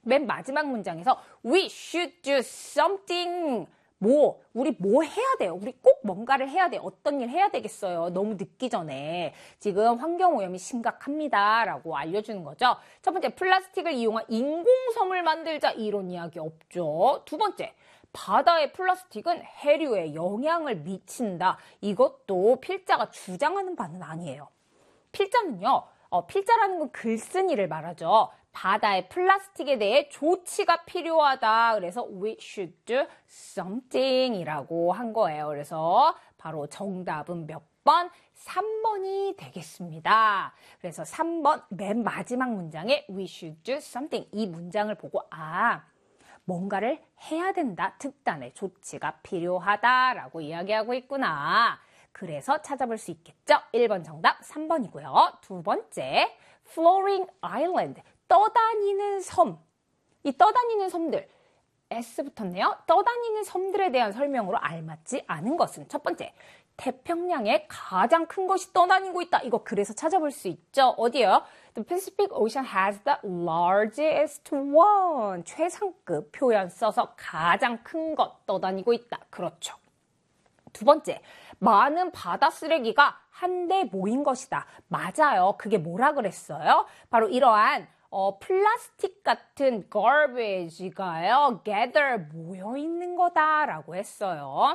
맨 마지막 문장에서 we should do something. 우리 뭐 해야 돼요? 우리 꼭 뭔가를 해야 돼요. 어떤 일 해야 되겠어요? 너무 늦기 전에. 지금 환경오염이 심각합니다. 라고 알려주는 거죠. 첫 번째, 플라스틱을 이용한 인공섬을 만들자. 이런 이야기 없죠. 두 번째, 바다의 플라스틱은 해류에 영향을 미친다. 이것도 필자가 주장하는 바는 아니에요. 필자는요, 필자라는 건 글쓴이를 말하죠. 바다의 플라스틱에 대해 조치가 필요하다. 그래서 we should do something 이라고 한 거예요. 그래서 바로 정답은 몇 번? 3번이 되겠습니다. 그래서 3번 맨 마지막 문장에 we should do something 이 문장을 보고 뭔가를 해야 된다. 특단의 조치가 필요하다라고 이야기하고 있구나. 그래서 찾아볼 수 있겠죠? 1번 정답 3번이고요. 두 번째, floating island, 떠다니는 섬. 이 떠다니는 섬들, S 붙었네요. 떠다니는 섬들에 대한 설명으로 알맞지 않은 것은 첫 번째, 태평양에 가장 큰 것이 떠다니고 있다. 이거 그래서 찾아볼 수 있죠. 어디예요? The Pacific Ocean has the largest one. 최상급 표현 써서 가장 큰 것 떠다니고 있다. 그렇죠. 두 번째, 많은 바다 쓰레기가 한데 모인 것이다. 맞아요. 그게 뭐라 그랬어요? 바로 이러한 플라스틱 같은 garbage가요, gather 모여 있는 거다라고 했어요.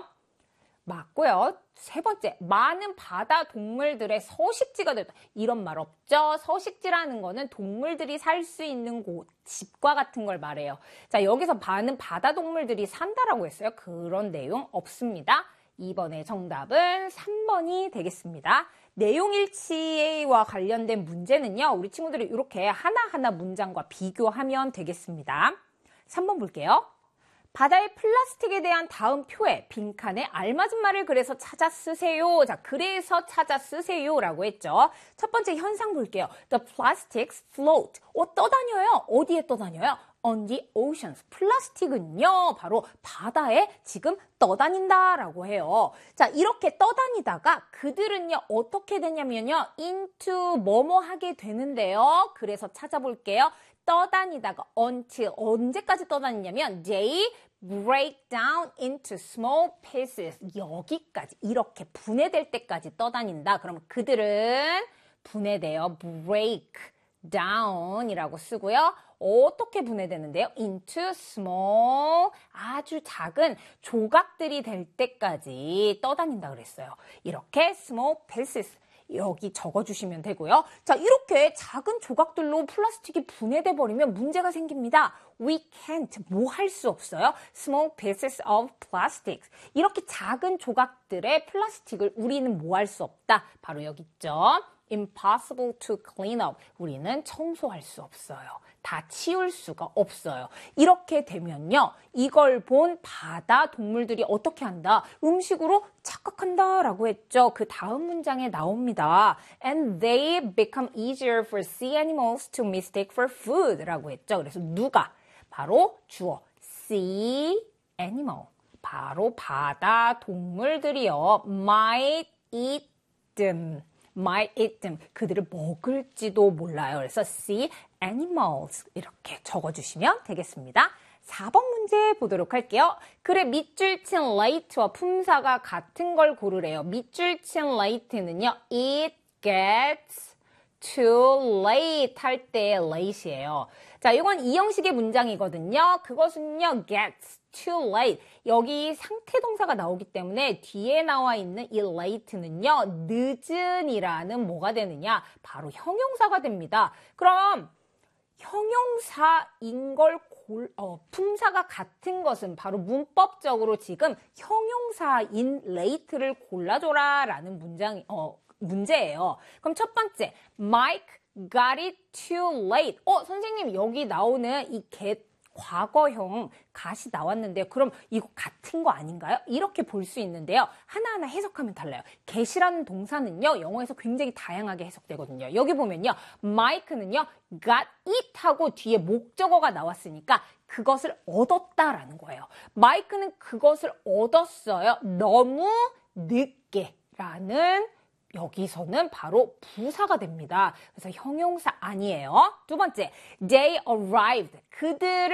맞고요. 세 번째, 많은 바다 동물들의 서식지가 됐다. 이런 말 없죠? 서식지라는 거는 동물들이 살 수 있는 곳, 집과 같은 걸 말해요. 자, 여기서 많은 바다 동물들이 산다라고 했어요. 그런 내용 없습니다. 2번의 정답은 3번이 되겠습니다. 내용 일치와 관련된 문제는요, 우리 친구들이 이렇게 하나하나 문장과 비교하면 되겠습니다. 3번 볼게요. 바다의 플라스틱에 대한 다음 표에 빈칸에 알맞은 말을 그래서 찾아 쓰세요. 자, 그래서 찾아 쓰세요 라고 했죠. 첫 번째 현상 볼게요. The plastics float. 떠다녀요. 어디에 떠다녀요? On the oceans. 플라스틱은요, 바로 바다에 지금 떠다닌다라고 해요. 자, 이렇게 떠다니다가 그들은요, 어떻게 되냐면요, into 뭐뭐 하게 되는데요. 그래서 찾아볼게요. 떠다니다가 until 언제까지 떠다니냐면 they break down into small pieces. 여기까지 이렇게 분해될 때까지 떠다닌다. 그럼 그들은 분해돼요. break down 이라고 쓰고요. 어떻게 분해되는데요? into small, 아주 작은 조각들이 될 때까지 떠다닌다 그랬어요. 이렇게 small pieces 여기 적어주시면 되고요. 자, 이렇게 작은 조각들로 플라스틱이 분해돼 버리면 문제가 생깁니다. We can't, 뭐 할 수 없어요? Small pieces of plastics. 이렇게 작은 조각들의 플라스틱을 우리는 뭐 할 수 없다. 바로 여기 있죠. Impossible to clean up. 우리는 청소할 수 없어요. 다 치울 수가 없어요. 이렇게 되면요, 이걸 본 바다 동물들이 어떻게 한다? 음식으로 착각한다라고 했죠. 그 다음 문장에 나옵니다. And they become easier for sea animals to mistake for food 라고 했죠. 그래서 누가? 바로 주어 sea animal. 바로 바다 동물들이요. might eat them. might eat them. 그들을 먹을지도 몰라요. 그래서 sea animals 이렇게 적어주시면 되겠습니다. 4번 문제 보도록 할게요. 그래, 밑줄 친 late와 품사가 같은 걸 고르래요. 밑줄 친 late는요. It gets too late 할 때의 late이에요. 자, 이건 이 형식의 문장이거든요. 그것은요. gets too late. 여기 상태 동사가 나오기 때문에 뒤에 나와 있는 이 late는요. 늦은이라는 뭐가 되느냐? 바로 형용사가 됩니다. 그럼 형용사인 걸 품사가 같은 것은 바로 문법적으로 지금 형용사인 late를 골라줘라 라는 문제예요. 그럼 첫 번째, Mike got it too late. 선생님, 여기 나오는 이 get 과거형 gat이 나왔는데요. 그럼 이거 같은 거 아닌가요? 이렇게 볼 수 있는데요. 하나하나 해석하면 달라요. get이라는 동사는요, 영어에서 굉장히 다양하게 해석되거든요. 여기 보면요, Mike는요, got it 하고 뒤에 목적어가 나왔으니까 그것을 얻었다라는 거예요. Mike는 그것을 얻었어요. 너무 늦게 라는 여기서는 바로 부사가 됩니다. 그래서 형용사 아니에요. 두 번째, they arrived. 그들은